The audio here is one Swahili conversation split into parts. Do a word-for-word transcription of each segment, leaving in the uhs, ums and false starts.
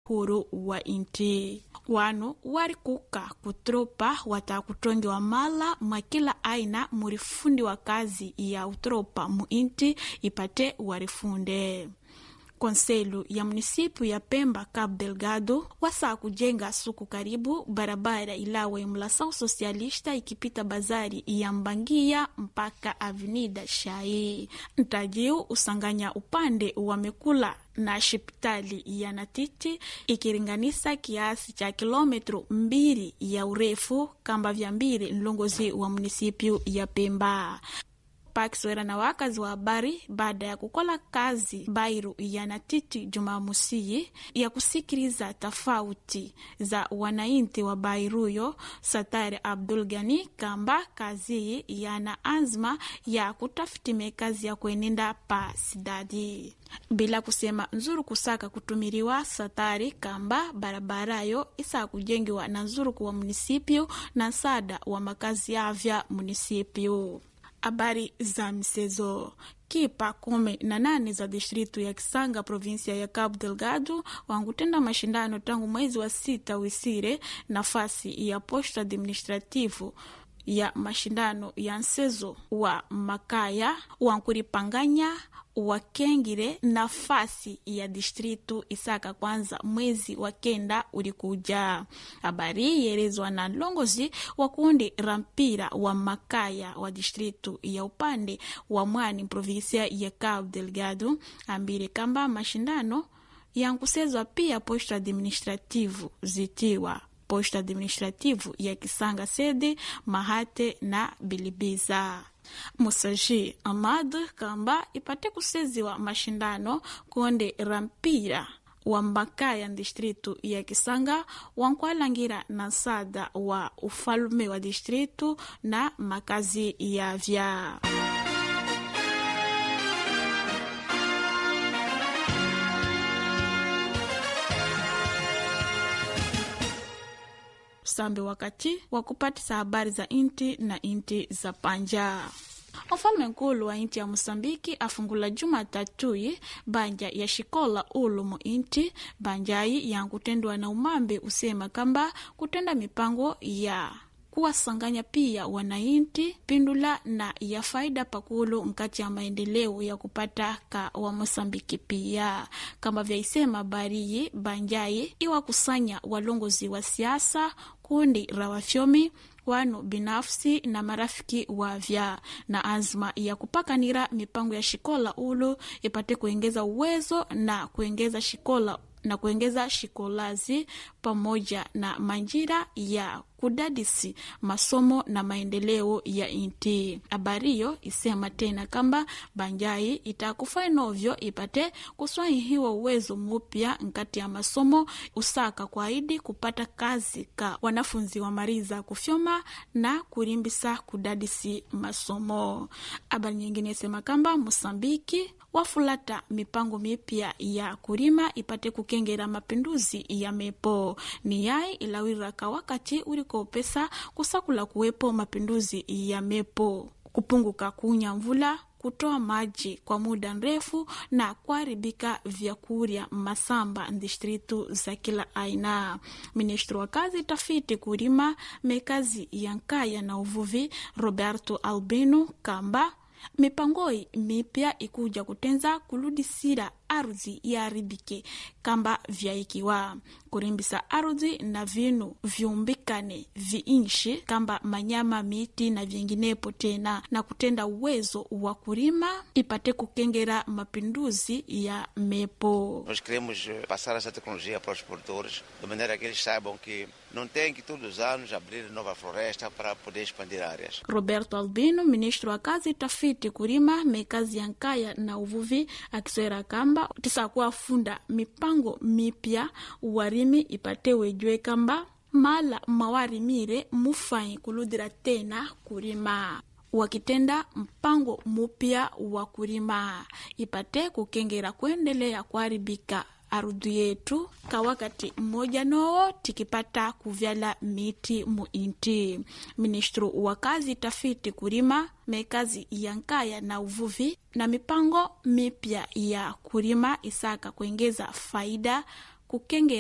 huru wa inti. Wanu wari kuka kutropa watakutongiwa mala mwa kila aina murifundi wa kazi ya utropa mu inti ipate warifunde. Konselu ya munisipu ya Pemba Cabo Delgado wasa kujenga suku karibu barabara ilawe mlasao sosialista ikipita bazari ya Mbangia mpaka Avenida Shai. Ntajiu usanganya upande wa Mekula na shipitali ya Natiti ikiringanisa kiasi cha kilometro mbili ya urefu kamba vya mbili nlongozi wa munisipu ya Pemba. Pakiswera na wakazi wa habari baada ya kukola kazi Bairu ya Natiti Jumamusi ya kusikiliza tofauti za wanainti wa Bairuyo. Satari Abdul Gani kamba kazi yana azma ya kutafutime kazi ya kuenenda pa sidadi bila kusema nzuru kusaka kutumiriwa. Satari kamba barabarayo isa kujengiwa na nzuru kwa munisipio na sada wa makazi avya munisipio. Habari za msezo. Kipa kumi na nane za distritu ya Kisanga provinsia ya Cabo Delgado wangutenda mashindano tangu mwezi wa sita wisire nafasi ya posto administrativu ya mashindano ya msezo wa makaya wankuripanganya wakengire nafasi ya distritu isaka kwanza mwezi wa kenda ulikuja. Habari yerezwa na longozi wa kundi rampira wa makaya wa distritu ya upande wa Mwani provinsia ya Cabo Delgado ambire kamba mashindano yankusezwa pia posto administrativu zitiwa posto administrativu ya Kisanga sede Mahate na Bilibiza. Musaji Ahmad kamba ipate kuseziwa mashindano konde rampira wa makaya distritu ya Kisanga wankwalangira na sada wa ufalume wa distritu na makazi ya vya. Sambe wakati wakupatisa habari za inti na inti za panja. Mfalme nkulu wa inti ya Mosambiki afungula Jumatatui banja ya shikola ulu mu inti. Banjai ya kutendwa na umambe usema kamba kutenda mipango ya kuwasanganya pia wanainti pindula na ya faida pakulu mkati ya maendeleo ya kupata ka wa Mosambiki pia. Kama vya isema bariyi banjai iwa kusanya walongozi wa siasa, kundi rawafyomi, wanu binafsi na marafiki wavya na azma ya kupakanira mipango ya shikola ulu ipate kuengeza uwezo na kuengeza shikola na kuengeza shikolazi pamoja na manjira ya kudadisi masomo na maendeleo ya inti. Habariyo isema tena kamba banjai itakufa novyo ipate kuswahihiwa uwezo mupya nkati ya masomo usaka kwaidi kupata kazi ka wanafunzi wa mariza kufyoma na kurimbisa kudadisi masomo. Habari nyingine isema kamba Mosambiki wafulata mipango mipya ya kurima ipate kukengera mapinduzi ya mepo. Ni yai ilawira ka wakati uliko pesa kusakula kuwepo mapinduzi ya mepo, kupunguka kunya mvula, kutoa maji kwa muda mrefu na kuharibika vyakuria masamba distritu za kila aina. Ministro wa kazi tafiti kurima mekazi ya nkaya na uvuvi Roberto Albino kamba mipangoi mipya ikuja kutenza kuludisira ardhi ya haribike kamba vyaikiwa kurimbisa ardhi na vinu viumbikane viinshi kamba manyama, miti na vinginepo tena na kutenda uwezo wa kurima ipate kukengera mapinduzi ya mepo. Nós queremos passar essa tecnologia para os produtores de maneira que eles saibam que não tem que todos os anos abrir nova floresta para poder expandir áreas. Roberto Albino, ministro wa kazi tafiti kurima mekazi ya nkaya na uvuvi akiswera kamba tisakuwa funda mipango mipya warimi ipatewe jwe kamba mala mawarimire mufai kuludira tena kurima. Wakitenda mpango mupya wa kurima ipate kukengera kuendelea kuharibika ardhi yetu ka wakati mmoja noo tikipata kuvyala miti muinti. Ministro wa kazi tafiti kurima mekazi ya nkaya na uvuvi na mipango mipya ya kurima isaka kuengeza faida kukengera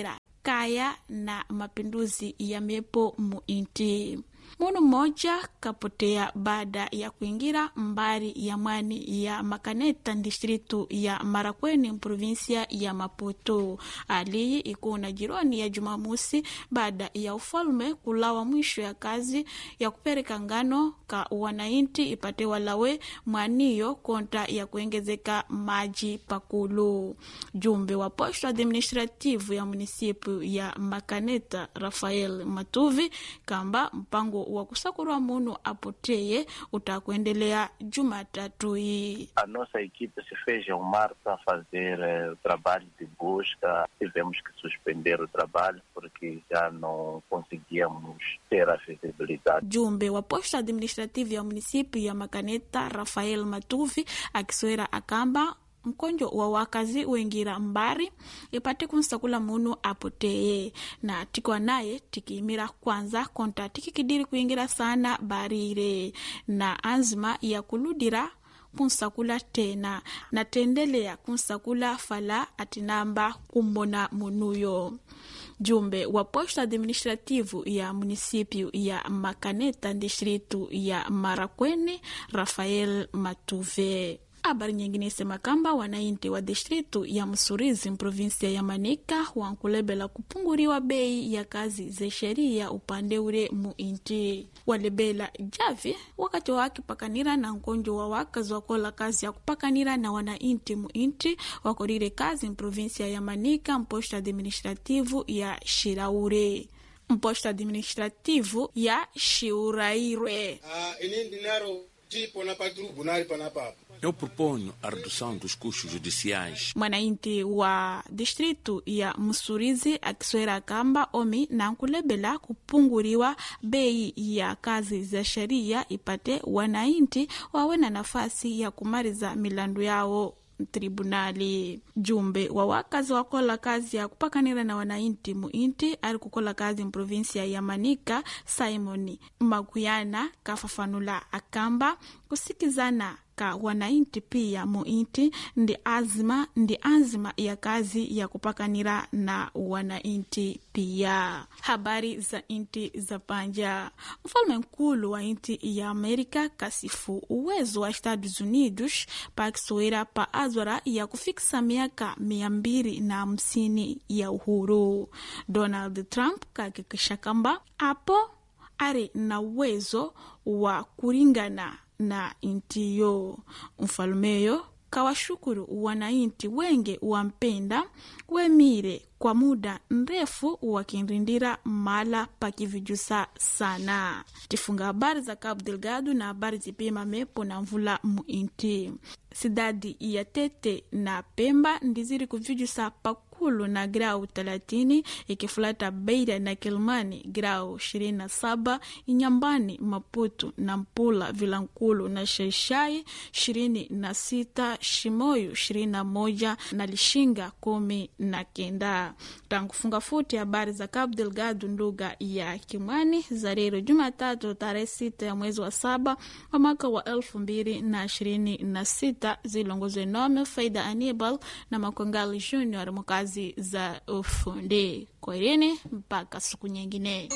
kaya na mapinduzi ya mepo muinti. Munu mmoja kapotea baada ya kuingira mbari ya mwani ya Makaneta distritu ya Marakweni provinsia ya Maputo. Aliyi ikuna jironi ya Jumamosi baada ya ufalme kulawa mwisho ya kazi ya kupereka ngano ka wanainti ipate walawe mwaniyo konta ya kuengezeka maji pakulu. Jumbe wa posto administrativu ya munisipu ya Makaneta Rafael Matuvi kamba mpango wa kusakurwa munu apoteye utakuendelea Jumatatu hii. A nossa equipe se fez ao mar para fazer uh, o trabalho de busca. Tivemos que suspender o trabalho porque já não conseguíamos ter a visibilidade. Jumbe wa posta administrative ya munisipi ya Makaneta Rafael Matuvi akiswera akamba mkonjo wa wakazi wengira mbari ipate kunsakula munu apoteye na tikwa naye tikimira kwanza konta tikikidiri kuingira sana barire na anzima ya kuludira kunsakula tena na tendelea kunsakula fala atinamba kumbona munuyo. Jumbe wa posta administrativu ya munisipio ya Makaneta distritu ya Marakweni Rafael Matuve. Habari nyingine sema kamba wanainti wa distritu ya Msurizi provinsia ya Manika wankulebela kupunguriwa bei ya kazi za sheria upande ule muinti. Walebela javi wakati wakipakanira na nkonjo wa wakazi wakola kazi ya kupakanira na wanainti muinti wakorire kazi provinsia ya Manika mposta administrativu ya Shiraure. Mposta administrativu ya Shiurairwe. Ah, ini dinaro tipo na patrubunari panapa. Eu proponho a redução dos custos judiciais. Mwanainti wa distritu ya Msurizi akiswera kamba omi na nkulebela kupunguriwa bei ya kazi za sheria ipate wanainti wawe na nafasi ya kumariza milandu yao tribunali. Jumbe wa wakazi wakola kazi ya kupakanira na wanainti muinti ari kukola kazi mprovinsia ya Manika Simon Maguyana kafafanula akamba kusikizana ka wanainti pia muinti ndi azma ndi azma ya kazi ya kupakanira na wanainti pia. Habari za inti za panja. Mfalme mkulu wa inti ya Amerika kasifu uwezo wa Estados Unidos pa kiswera pa azwara ya kufikisa miaka mia mbili na hamsini ya uhuru. Donald Trump kakikisha kamba apo ari na uwezo wa kuringana na intiyo. Mfalmeyo kawashukuru wanainti wenge wampenda wemire kwa muda mrefu wakindindira mala pakivijusa sana. Tifunga habari za Cabo Delgado na habari zipima mepo na mvula muinti. Sidadi ya Tete na Pemba ndiziri kuvijusa pakulu na grau thelathini ikifulata Beira na Kilmani grau ishirini na saba, Inyambani, Maputo na Mpula, Vilankulu na Sheshai ishirini na sita, Shimoyu ishirini na moja na Lishinga kumi na kenda. Tangu funga futi habari za Cabo Delgado nduga ya Kimwani za leo Jumatatu tarehe sita ya mwezi wa saba wa mwaka wa elfu mbili na ishirini na sita zilongozwe nome Faida Anibal na Makongali Junior mukazi za ufundi. Kwa irini mpaka siku nyingine.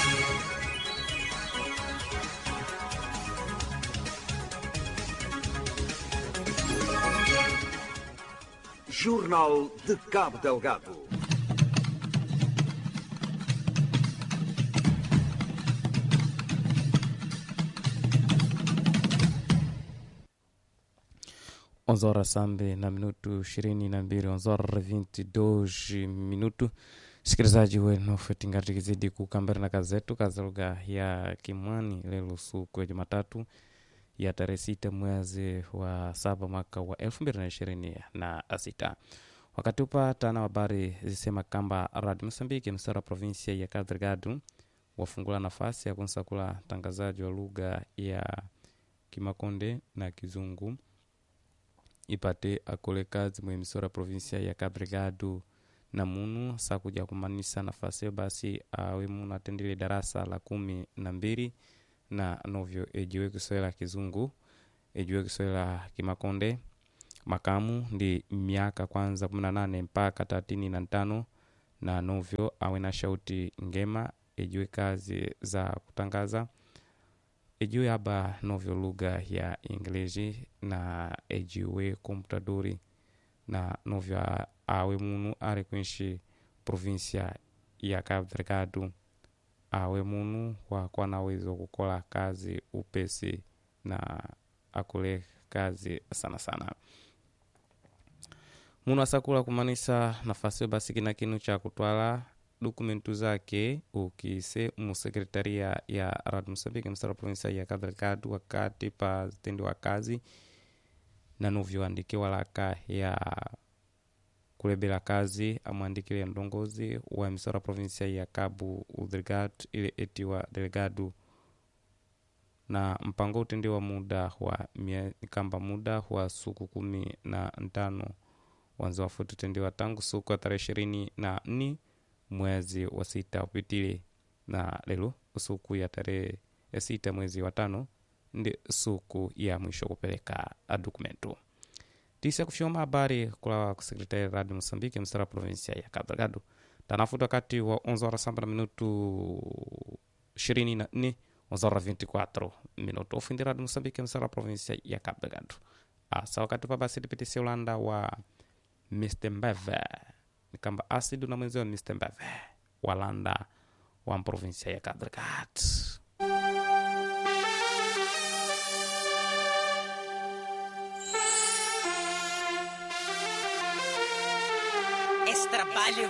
Jornal de Cabo Delgado. onze horas sambe na minuto ishirini na mbili, onze horas vinte e dois minuto. Sikilizaji wenu fetingati kizidi kukambari na kazetu kazi lugha ya Kimwani lelo siku ya Jumatatu ya tarehe sita mwezi wa saba mwaka wa elfu mbili na ishirini na sita. Wakati upa tana habari zisema kamba Radio Msambiki msara provinsia ya Cabo Delgado wafungula nafasi ya kunsakula tangazaji wa lugha ya Kimakonde na Kizungu ipate akole kazi mwemisora provinsia ya Cabo Delgado na munu sakuja kumanisa nafasi basi awe munu atendile darasa la kumi na mbili na novyo ejiwe kiswahili Kizungu ejiwe kiswahili Kimakonde makamu ndi miaka kwanza kumi na nane mpaka thelathini na tano na novyo awe na shauti ngema, ejue kazi za kutangaza, ejue aba novyo lugha ya Inglezi na ejue komputadori, na novyo awe munu ari kuishi provinsia ya Cabo Delgado, awe munu wa kwa na uwezo kukola kazi upesi na akule kazi sana sana. Munu asakula kumanisa nafasi basi kina kinu cha kutwala dokumentu zake ukise mu sekretaria ya Radio Msambiki msara provinsia ya Cabo Delgado wakati pa zitendi wa kazi na novyo andike walaka ya kulebela kazi amwandikile ndongozi wa msara provinsia ya Cabo Delgado ile etiwa Delgado, na mpango utendi wa muda wa kamba muda wa suku kumi na ntano wanzo wa futu tendi wa tangu suku wa tarehe ishirini na nne mwezi wa sita upitile, na lelo suku ya tarehe ya sita mwezi wa tano ndi suku ya mwisho kupeleka dokumento. Tisa kufyoma habari kula sekretari Radio Msambiki msara provinsia ya Cabo Delgado. Tanafuta wakati wa onze horas samba na minutu ishirini na nne, onze horas vinte e quatro minuto. Ofindi Radio Msambiki msara provinsia ya Cabo Delgado. Asa wakati pa basi dipitisi Ulanda wa mister Mbeve. Nikamba asidu na mwenzio mister Mbeve. Walanda wa provinsia ya Cabo Delgado. Trabalho